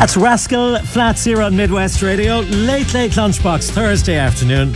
That's Rascal Flat Zero on Midwest Radio. Late lunchbox Thursday afternoon.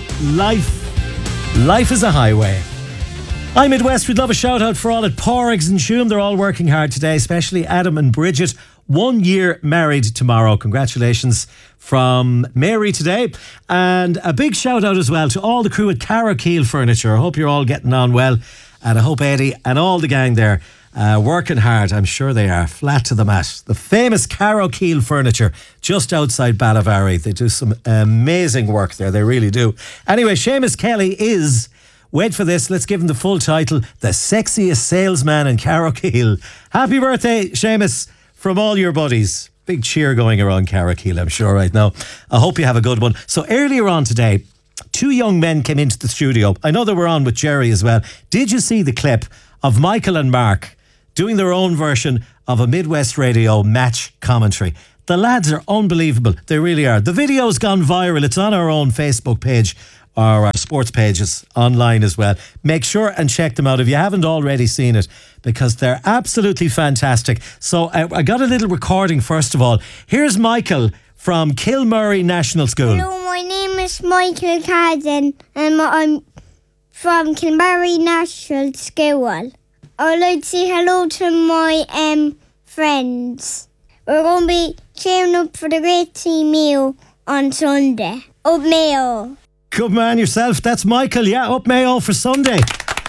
Life is a highway. Hi Midwest, we'd love a shout out for all at Porrigs and Shoom. They're all working hard today, especially Adam and Bridget. 1 year married tomorrow. Congratulations from Mary today. And a big shout out as well to all the crew at Carrowkeel Furniture. I hope you're all getting on well. And I hope Eddie and all the gang there working hard. I'm sure they are. Flat to the mat. The famous Carrowkeel Furniture just outside Ballavary. They do some amazing work there. They really do. Anyway, Seamus Kelly is... Wait for this, let's give him the full title, the sexiest salesman in Carrowkeel. Happy birthday, Seamus, from all your buddies. Big cheer going around Carrowkeel, I'm sure, right now. I hope you have a good one. So earlier on today, two young men came into the studio. I know they were on with Jerry as well. Did you see the clip of Michael and Mark doing their own version of a Midwest Radio match commentary? The lads are unbelievable. They really are. The video's gone viral. It's on our own Facebook page, or our sports pages online as well. Make sure and check them out if you haven't already seen it, because they're absolutely fantastic. So I got a little recording first of all. Here's Michael from Kilmurray National School. Hello, my name is Michael Carden and I'm from Kilmurray National School. I'd like to say hello to my friends. We're going to be cheering up for the great team Mayo on Sunday. Up Mayo. Good man yourself. That's Michael, yeah, up Mayo for Sunday.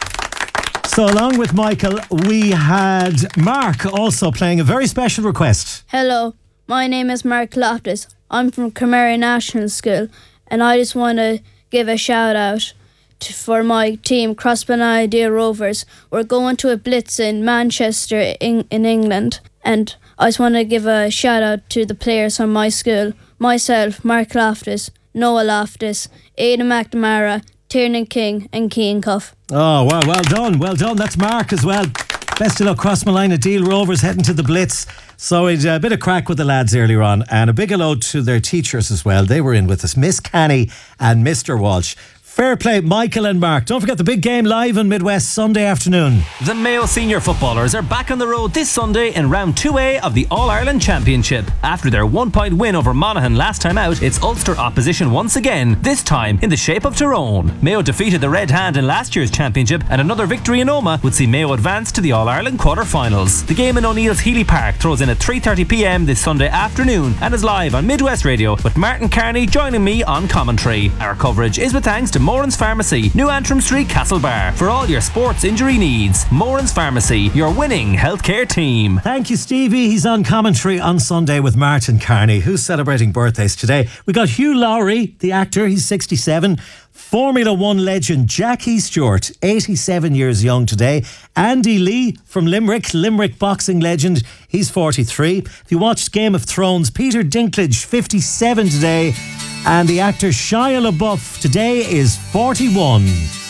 So along with Michael, we had Mark also playing a very special request. Hello, my name is Mark Loftus. I'm from Kilmurray National School, and I just want to give a shout out for my team, Crossbanidea Rovers. We're going to a blitz in Manchester in England, and I just want to give a shout out to the players from my school. Myself, Mark Loftus, Noah Loftus, Aidan McNamara, Tiernan King and Cian Cuff. Oh, well done. Well done. That's Mark as well. Best of luck, Crossbanidea Rovers heading to the Blitz. So we had a bit of crack with the lads earlier on, and a big hello to their teachers as well. They were in with us, Miss Canny and Mr. Walsh. Fair play, Michael and Mark. Don't forget the big game live on Midwest Sunday afternoon. The Mayo senior footballers are back on the road this Sunday in round 2A of the All-Ireland Championship. After their 1-point win over Monaghan last time out, it's Ulster opposition once again, this time in the shape of Tyrone. Mayo defeated the Red Hand in last year's championship, and another victory in Omagh would see Mayo advance to the All-Ireland quarter-finals. The game in O'Neill's Healy Park throws in at 3:30pm this Sunday afternoon and is live on Midwest Radio, with Martin Carney joining me on commentary. Our coverage is with thanks to Moran's Pharmacy, New Antrim Street, Castlebar. For all your sports injury needs, Moran's Pharmacy, your winning healthcare team. Thank you, Stevie. He's on commentary on Sunday with Martin Carney, who's celebrating birthdays today. We got Hugh Lowry, the actor, he's 67. Formula One legend Jackie Stewart, 87 years young today. Andy Lee from Limerick boxing legend, he's 43. If you watched Game of Thrones, Peter Dinklage, 57 today. And the actor Shia LaBeouf today is 41.